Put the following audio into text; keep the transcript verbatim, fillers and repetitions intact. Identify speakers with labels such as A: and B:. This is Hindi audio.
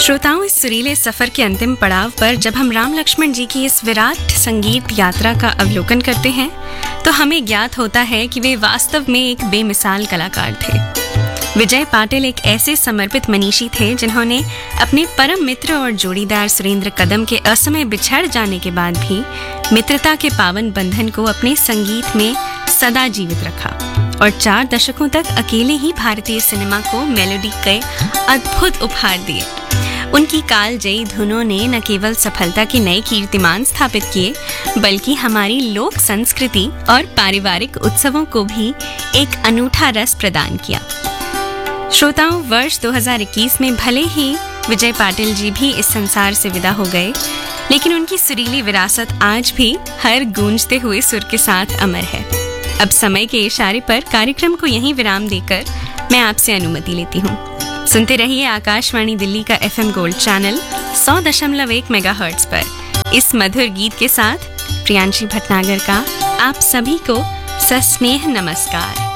A: श्रोताओं, इस सुरीले सफर के अंतिम पड़ाव पर जब हम राम लक्ष्मण जी की इस विराट संगीत यात्रा का अवलोकन करते हैं तो हमें ज्ञात होता है कि वे वास्तव में एक बेमिसाल कलाकार थे। विजय पाटिल एक ऐसे समर्पित मनीषी थे जिन्होंने अपने परम मित्र और जोड़ीदार सुरेंद्र कदम के असमय बिछड़ जाने के बाद भी मित्रता के पावन बंधन को अपने संगीत में सदा जीवित रखा और चार दशकों तक अकेले ही भारतीय सिनेमा को मेलोडी के अद्भुत उपहार दिए। उनकी कालजयी धुनों ने न केवल सफलता के नए कीर्तिमान स्थापित किए बल्कि हमारी लोक संस्कृति और पारिवारिक उत्सवों को भी एक अनूठा रस प्रदान किया। श्रोताओं, वर्ष दो हज़ार इक्कीस में भले ही विजय पाटिल जी भी इस संसार से विदा हो गए, लेकिन उनकी सुरीली विरासत आज भी हर गूंजते हुए सुर के साथ अमर है। अब समय के इशारे पर कार्यक्रम को यहीं विराम देकर मैं आपसे अनुमति लेती हूँ। सुनते रहिए आकाशवाणी दिल्ली का एफएम गोल्ड चैनल सौ दशमलव एक मेगाहर्ट्ज पर इस मधुर गीत के साथ प्रियांशी भटनागर का आप सभी को सस्नेह नमस्कार।